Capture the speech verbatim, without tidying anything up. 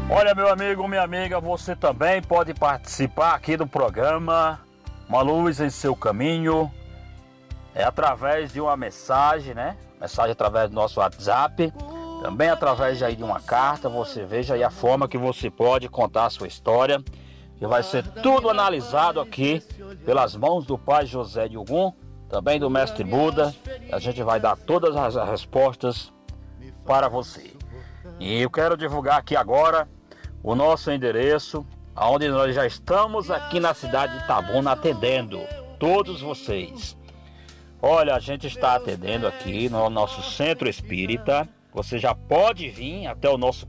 Olha, meu amigo, minha amiga, você também pode participar aqui do programa Uma Luz em Seu Caminho. É através de uma mensagem, né? Mensagem através do nosso WhatsApp. Também através aí de uma carta. Você veja aí a forma que você pode contar a sua história, que vai ser tudo analisado aqui pelas mãos do Pai José de Ogum, também do Mestre Buda. A gente vai dar todas as respostas para você. E eu quero divulgar aqui agora o nosso endereço, onde nós já estamos aqui na cidade de Itabuna atendendo todos vocês. Olha, a gente está atendendo aqui no nosso centro espírita. Você já pode vir até o nosso